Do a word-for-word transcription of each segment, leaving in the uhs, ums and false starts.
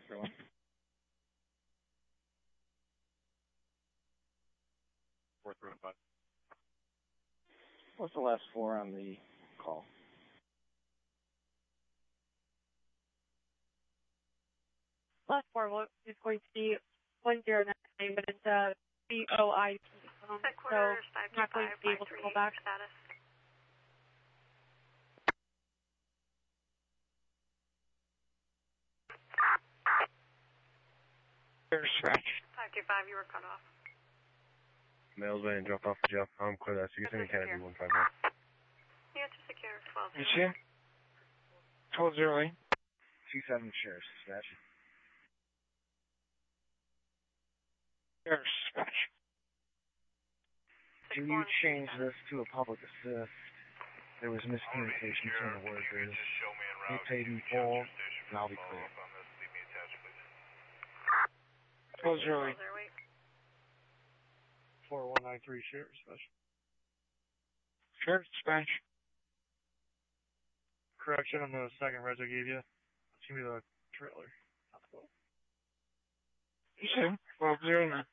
Four three one five. What's the last four on the call? Last four is going to be one zero nine, but it's a B O I P phone, so I'm not going to be able to call back. Status. five two five, you were cut off. Mail's been dropped off the jail. I'm clear that, so you can send me Kennedy one five one. Yeah, to secure twelve zero. You see? twelve zero eight. two seven Sheriff's Dispatch. Sheriff's Dispatch. Can you change this to a public assist? There was miscommunication between the workers. They paid in full, and I'll be clear. twelve zero eight. four one nine three Sheriff's Dispatch. Sheriff's Dispatch. Correction on the second res I gave you. It's going to be the trailer. You see? twelve zero nine.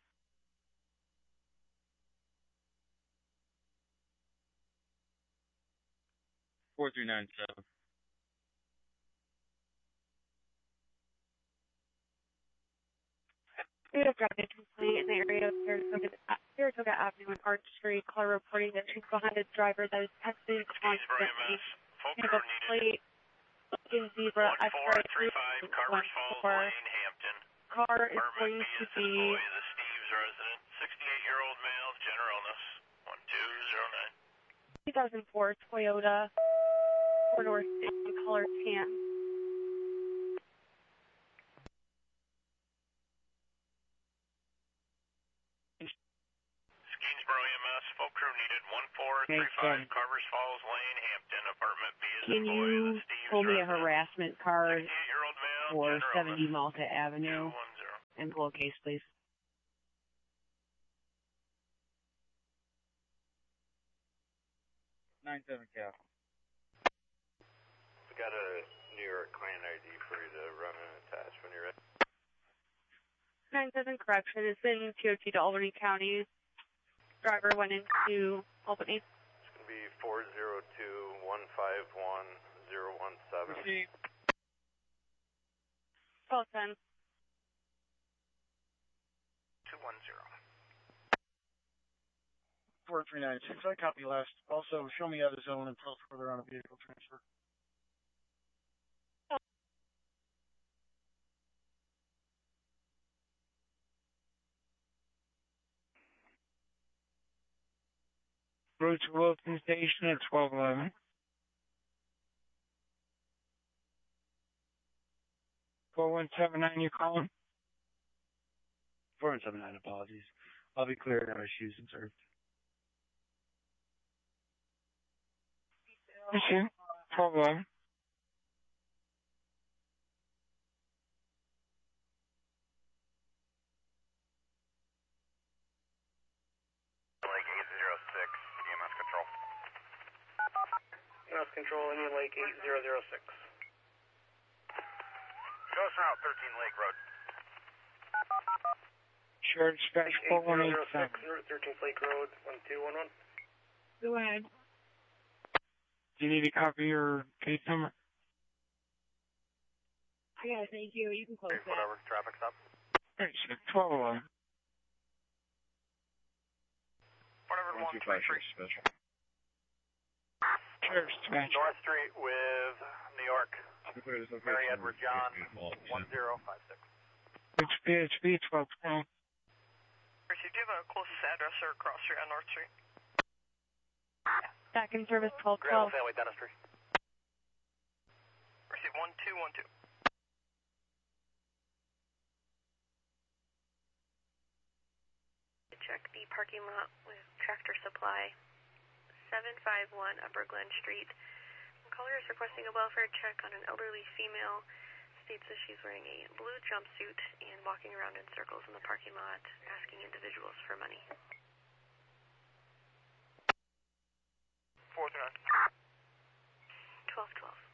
four three nine seven. We have gotten a complaint in the area of Saratoga, Saratoga Avenue and Arch Street. Caller reporting that she's behind a driver that is texting constantly. We have a plate, looking zebra, X-ray three one four. Car is going to be the Steve's resident, sixty-eight-year-old male, general illness, one two zero nine. two thousand four Toyota, four-door station, color tan. Skeensboro E M S, folk crew needed one four three five, Carvers Falls Lane, Hampton, apartment B is Can the boy, you the Steve's pull me a resident, harassment card sixty-eight-year-old male, for general seventy illness, Malta Avenue two one zero. and pull a case, please? nine seven Cal. We got a New York client I D for you to run and attach when you're ready. nine seven correction has been T O T to Albany County. Driver went into Albany. It's going to be four zero two one five one zero one seven. twelve ten. two one zero. four three nine six. I copy last. Also, show me other zone and tell us whether on a vehicle transfer. Road to Wilson Station at twelve eleven. four one seven nine, you calling? four one seven nine, apologies. I'll be clear, no issues observed. Okay, twelve eleven. Lake eight zero six, E M S control. E M S control, Indian Lake eight zero zero six. Show us around thirteen Lake Road. Sheriff Dispatch four one eight seven. thirteenth Lake Road, one two one one. Go ahead. Do you need a copy of your case number? I got it, thank you. You can close Okay, that. whatever, traffic stop. Alright, so twelve eleven. Whatever, one three three. Sheriff Dispatch. North Street with New York. Mary Edward John, one zero five six. It's P H B twelve twelve. Do you have a closest address or cross street on North Street? Back in service twelve Grand twelve. Family Dentistry. Receive one two one two. Check the parking lot with Tractor Supply, seven five one Upper Glen Street. The caller is requesting a welfare check on an elderly female. States that she's wearing a blue jumpsuit and walking around in circles in the parking lot, asking individuals for money. four three nine. twelve twelve.